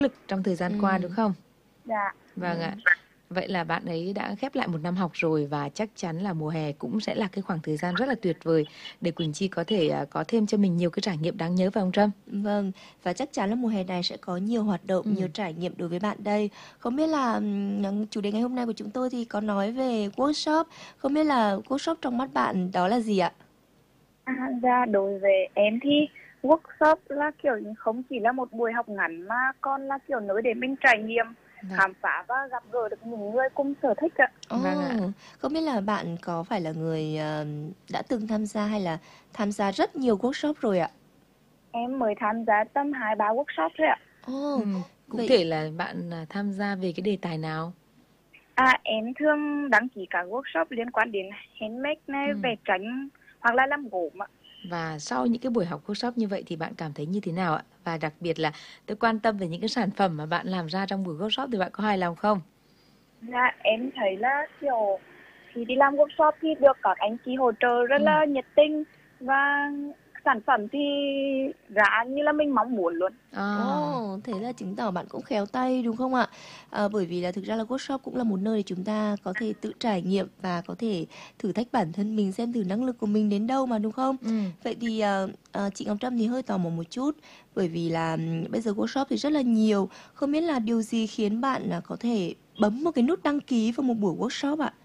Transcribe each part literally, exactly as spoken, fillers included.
lực trong thời gian qua đúng Ừm. không? Dạ. Vâng ạ. Vâng. Vậy là bạn ấy đã khép lại một năm học rồi và chắc chắn là mùa hè cũng sẽ là cái khoảng thời gian rất là tuyệt vời để Quỳnh Chi có thể à, có thêm cho mình nhiều cái trải nghiệm đáng nhớ phải không Trâm? Vâng, và chắc chắn là mùa hè này sẽ có nhiều hoạt động, Ừ. nhiều trải nghiệm đối với bạn đây. Không biết là ừm, chủ đề ngày hôm nay của chúng tôi thì có nói về workshop. Không biết là workshop trong mắt bạn đó là gì ạ? À, dạ, đối với em thì workshop là kiểu như không chỉ là một buổi học ngắn mà còn là kiểu nơi để mình trải nghiệm, Vâng. khám phá và gặp gỡ được những người cùng sở thích ạ. Ồ, Vâng ạ. không biết là bạn có phải là người ờ, đã từng tham gia hay là tham gia rất nhiều workshop rồi ạ? Em mới tham gia tầm hai ba workshop thôi ạ. Ồ, Ừ. Cụ vậy thể là bạn à, tham gia về cái đề tài nào? À, em thường đăng ký các workshop liên quan đến handmade này, Ừ. vẽ tranh hoặc là làm gốm ạ. Và sau những cái buổi học workshop như vậy thì bạn cảm thấy như thế nào ạ? Và đặc biệt là tôi quan tâm về những cái sản phẩm mà bạn làm ra trong buổi workshop thì bạn có hài lòng không? Dạ, em thấy là kiểu khi đi làm workshop thì được các anh chị hỗ trợ rất Ừ. là nhiệt tình và sản phẩm thì giá như là mình mong muốn luôn. À. Ồ, thế là chứng tỏ bạn cũng khéo tay đúng không ạ? À, bởi vì là thực ra là workshop cũng là một nơi để chúng ta có thể tự trải nghiệm và có thể thử thách bản thân mình xem thử năng lực của mình đến đâu mà đúng không? Ừ. Vậy thì à, à, chị Ngọc Trâm thì hơi tò mò một chút bởi vì là ừm, bây giờ workshop thì rất là nhiều. Không biết là điều gì khiến bạn là có thể bấm một cái nút đăng ký vào một buổi workshop ạ?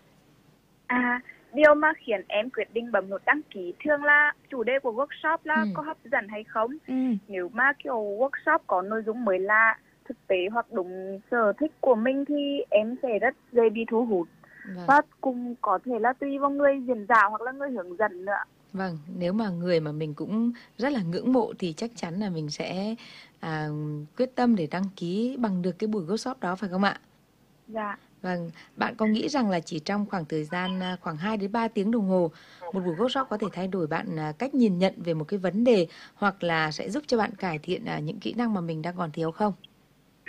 À, điều mà khiến em quyết định bấm nút đăng ký thường là chủ đề của workshop là Ừ. có hấp dẫn hay không. Ừ. Nếu mà kiểu workshop có nội dung mới lạ, thực tế hoặc đúng sở thích của mình thì em sẽ rất dễ bị thu hút. Vâng. Và cũng có thể là tùy vào người diễn giả hoặc là người hướng dẫn nữa. Vâng, nếu mà người mà mình cũng rất là ngưỡng mộ thì chắc chắn là mình sẽ à, quyết tâm để đăng ký bằng được cái buổi workshop đó phải không ạ? Dạ. Vâng, bạn có nghĩ rằng là chỉ trong khoảng thời gian à, khoảng hai đến ba tiếng đồng hồ, một buổi workshop có thể thay đổi bạn à, cách nhìn nhận về một cái vấn đề hoặc là sẽ giúp cho bạn cải thiện à, những kỹ năng mà mình đang còn thiếu không? Ừ,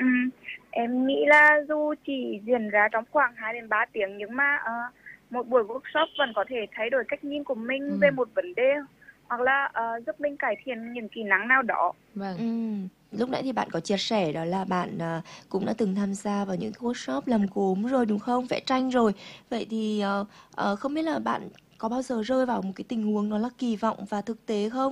em nghĩ là dù chỉ diễn ra trong khoảng hai đến ba tiếng nhưng mà ờ, một buổi workshop vẫn có thể thay đổi cách nhìn của mình Ừ. về một vấn đề hoặc là ờ, giúp mình cải thiện những kỹ năng nào đó. Vâng. Ừm, lúc nãy thì bạn có chia sẻ đó là bạn à, cũng đã từng tham gia vào những cái workshop làm gốm rồi đúng không? Vẽ tranh rồi. Vậy thì ờ, ờ, không biết là bạn có bao giờ rơi vào một cái tình huống đó là kỳ vọng và thực tế không?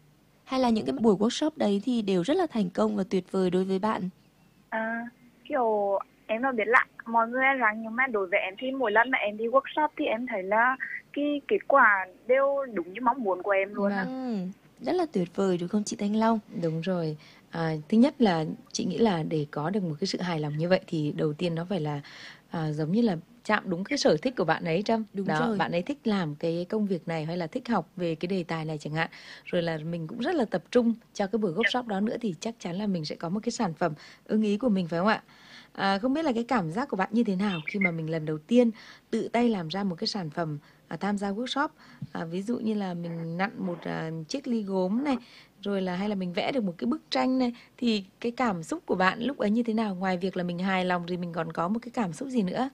Hay là những cái buổi workshop đấy thì đều rất là thành công và tuyệt vời đối với bạn? À, kiểu em đâu biết là mọi người rằng nhưng mà đối với em thì mỗi lần mà em đi workshop thì em thấy là cái kết quả đều đúng như mong muốn của em luôn á. Vâng. Ừm, rất là tuyệt vời đúng không chị Thanh Long? Đúng rồi. À, thứ nhất là chị nghĩ là để có được một cái sự hài lòng như vậy thì đầu tiên nó phải là à, giống như là chạm đúng cái sở thích của bạn ấy Trâm. Đúng Đó, rồi. bạn ấy thích làm cái công việc này hay là thích học về cái đề tài này chẳng hạn. Rồi là mình cũng rất là tập trung cho cái buổi workshop đó nữa thì chắc chắn là mình sẽ có một cái sản phẩm ưng ý của mình phải không ạ? À, không biết là cái cảm giác của bạn như thế nào khi mà mình lần đầu tiên tự tay làm ra một cái sản phẩm à, tham gia workshop. À, ví dụ như là mình nặn một à, chiếc ly gốm này rồi là hay là mình vẽ được một cái bức tranh này thì cái cảm xúc của bạn lúc ấy như thế nào? Ngoài việc là mình hài lòng thì mình còn có một cái cảm xúc gì nữa?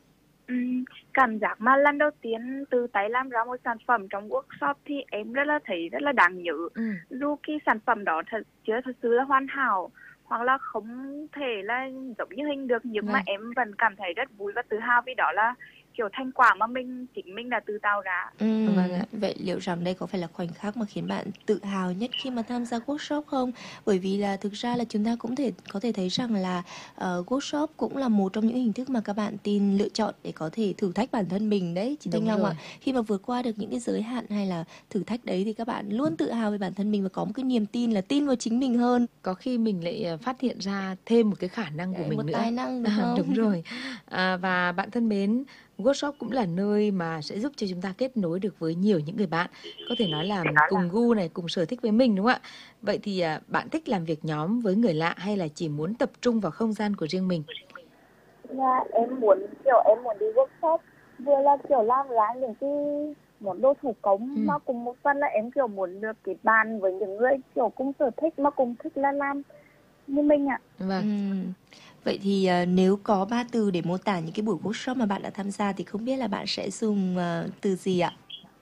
Ừm, cảm giác mà lần đầu tiên từ tay làm ra một sản phẩm trong workshop thì em rất là thấy rất là đáng nhớ. Ừ. Dù cái sản phẩm đó thật chưa thật sự là hoàn hảo hoặc là không thể là giống như hình được nhưng mà Vâng. em vẫn cảm thấy rất vui và tự hào vì đó là kiểu thành quả mà mình chính mình đã tự tạo ra. Ừm, Vâng ạ. vậy liệu rằng đây có phải là khoảnh khắc mà khiến bạn tự hào nhất khi mà tham gia workshop không? Bởi vì là thực ra là chúng ta cũng thể có thể thấy rằng là ờ, workshop cũng là một trong những hình thức mà các bạn tin lựa chọn để có thể thử thách bản thân mình đấy, chị Thanh Đúng Long ạ. rồi. Khi mà vượt qua được những cái giới hạn hay là thử thách đấy thì các bạn luôn tự hào về bản thân mình và có một cái niềm tin là tin vào chính mình hơn. Có khi mình lại à, phát hiện ra thêm một cái khả năng của Đấy, mình một nữa. tài năng đúng À, không? đúng rồi. À, và bạn thân mến, workshop cũng là nơi mà sẽ giúp cho chúng ta kết nối được với nhiều những người bạn. Có thể nói là cùng gu này, cùng sở thích với mình đúng không ạ? Vậy thì à, bạn thích làm việc nhóm với người lạ hay là chỉ muốn tập trung vào không gian của riêng mình? Dạ, em muốn kiểu em muốn đi workshop vừa là kiểu làm ra những cái món đồ thủ công Ừ. mà cùng một phần là em kiểu muốn được kết bạn với những người kiểu cùng sở thích mà cùng thích là làm như mình ạ. Vâng. Ừm, Vậy thì ờ, nếu có ba từ để mô tả những cái buổi workshop mà bạn đã tham gia thì không biết là bạn sẽ dùng ờ, từ gì ạ?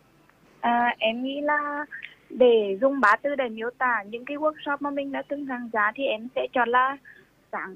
À, em nghĩ là để dùng ba từ để miêu tả những cái workshop mà mình đã từng tham gia thì em sẽ chọn là